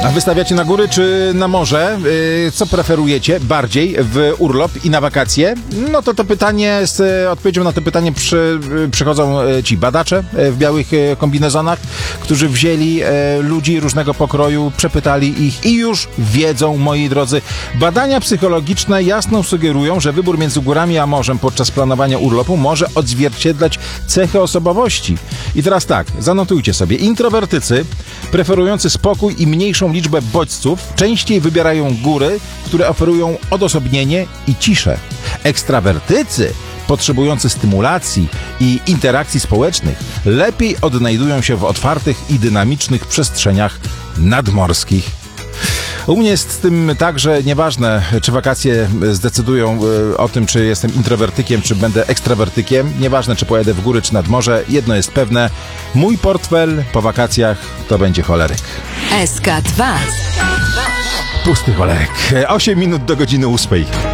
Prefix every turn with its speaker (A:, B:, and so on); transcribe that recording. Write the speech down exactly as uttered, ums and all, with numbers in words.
A: A wystawiacie na góry czy na morze? Yy, co preferujecie bardziej w urlop i na wakacje? No to to pytanie, z odpowiedzią na to pytanie przy, przychodzą ci badacze w białych kombinezonach, którzy wzięli ludzi różnego pokroju, przepytali ich i już wiedzą, moi drodzy. Badania psychologiczne jasno sugerują, że wybór między górami a morzem podczas planowania urlopu może odzwierciedlać cechy osobowości. I teraz tak, zanotujcie sobie. Introwertycy preferujący spokój i mniejszą liczbę bodźców częściej wybierają góry, które oferują odosobnienie i ciszę. Ekstrawertycy potrzebujący stymulacji i interakcji społecznych lepiej odnajdują się w otwartych i dynamicznych przestrzeniach nadmorskich. U mnie jest z tym tak, że nieważne, czy wakacje zdecydują o tym, czy jestem introwertykiem, czy będę ekstrawertykiem, nieważne, czy pojadę w góry, czy nad morze, jedno jest pewne, mój portfel po wakacjach to będzie choleryk.
B: S K dwa.
A: Pusty choleryk. osiem minut do godziny ósmej.